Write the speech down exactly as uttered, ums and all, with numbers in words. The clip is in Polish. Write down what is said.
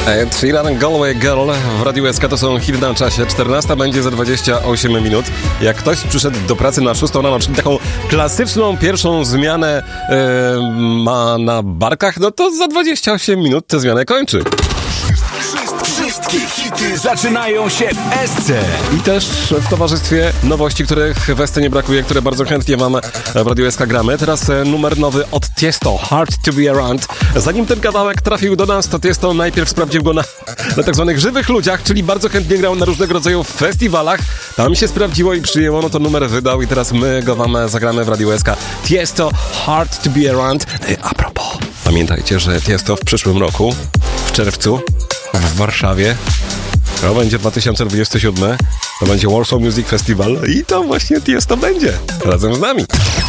Ed Sheeran, Galway Girl w Radiu S K to są hity na czasie. czternasta będzie za dwadzieścia osiem minut. Jak ktoś przyszedł do pracy na szóstą rano, czyli taką klasyczną pierwszą zmianę yy, ma na barkach, no to za dwadzieścia osiem minut tę zmianę kończy. Wszystkie hity zaczynają się w S C. I też w towarzystwie nowości, których w S C nie brakuje, które bardzo chętnie wam w Radiu S K gramy. Teraz numer nowy od Tiesto, Hard to be Around. Zanim ten kawałek trafił do nas, to Tiesto najpierw sprawdził go na, na tak zwanych żywych ludziach, czyli bardzo chętnie grał na różnego rodzaju festiwalach. Tam się sprawdziło i przyjęło, no to numer wydał i teraz my go wam zagramy w Radiu S K. Tiesto, Hard to be Around. A propos, pamiętajcie, że Tiesto w przyszłym roku, w czerwcu, w Warszawie, to będzie dwa tysiące dwudziesty siódmy, to będzie Warsaw Music Festival i to właśnie Tiesto będzie razem z nami.